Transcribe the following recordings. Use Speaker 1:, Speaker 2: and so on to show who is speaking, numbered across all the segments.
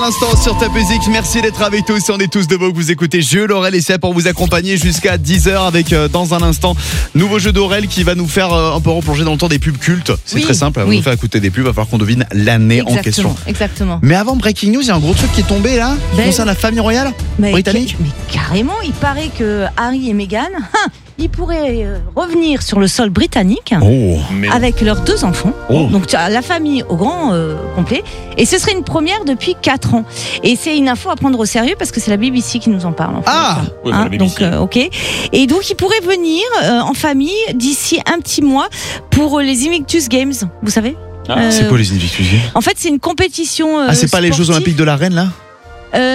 Speaker 1: Instant sur ta musique, merci d'être avec tous. On est tous de beau que vous écoutez Jeu Laurel et c'est pour vous accompagner jusqu'à 10h avec dans un instant nouveau jeu d'Aurel qui va nous faire un peu replonger dans le temps des pubs cultes. C'est très simple, elle va nous faire écouter des pubs, il va falloir qu'on devine l'année en question.
Speaker 2: Exactement.
Speaker 1: Mais avant Breaking News, il y a un gros truc qui est tombé là, qui concerne la famille royale britannique.
Speaker 2: Mais carrément, il paraît que Harry et Meghan, ils pourraient revenir sur le sol britannique avec leurs 2 enfants. Donc la famille au grand complet. Et ce serait une première depuis 4 ans. Et c'est une info à prendre au sérieux parce que c'est la BBC qui nous en parle. En fait. Donc ok. Et donc ils pourraient venir en famille d'ici un petit mois pour les Invictus Games. Vous savez
Speaker 1: c'est quoi les Invictus Games ?
Speaker 2: En fait, c'est une compétition.
Speaker 1: C'est pas les Jeux Olympiques de la Reine là ?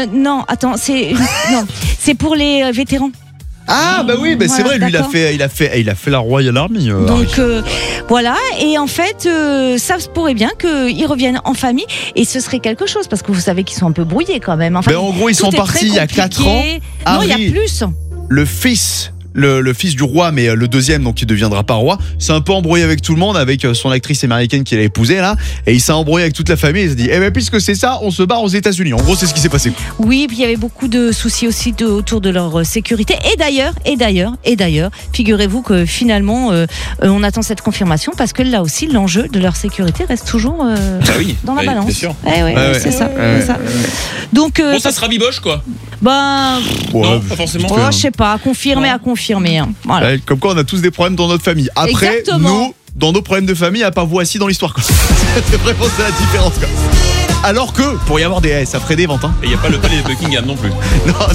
Speaker 2: Non, attends, c'est pour les vétérans.
Speaker 1: C'est vrai, lui il a fait la Royal Army.
Speaker 2: Donc voilà, et en fait ça se pourrait bien qu'ils reviennent en famille et ce serait quelque chose parce que vous savez qu'ils sont un peu brouillés quand même. Enfin,
Speaker 1: en gros ils sont partis il y a 4 ans.
Speaker 2: Non, il y a plus.
Speaker 1: Le fils du roi, mais le deuxième, donc qui deviendra pas roi, s'est un peu embrouillé avec tout le monde, avec son actrice américaine qu'il a épousée là, et il s'est embrouillé avec toute la famille. Il s'est dit, puisque c'est ça, on se barre aux États-Unis. En gros, c'est ce qui s'est passé.
Speaker 2: Oui, puis il y avait beaucoup de soucis aussi autour de leur sécurité. Et d'ailleurs, figurez-vous que finalement, on attend cette confirmation parce que là aussi, l'enjeu de leur sécurité reste toujours dans la balance.
Speaker 3: Bien sûr.
Speaker 2: C'est ça. Donc,
Speaker 3: ça sera biboche quoi.
Speaker 2: Non,
Speaker 3: pas forcément.
Speaker 2: Je sais pas, confirmer. Voilà.
Speaker 1: Comme quoi, on a tous des problèmes dans notre famille. Après, nous, dans nos problèmes de famille, il n'y a pas vous assis dans l'histoire. C'est vraiment ça la différence. Alors que, pour y avoir ça ferait des ventes.
Speaker 3: Et il n'y a pas le palais de Buckingham non plus.
Speaker 1: Non,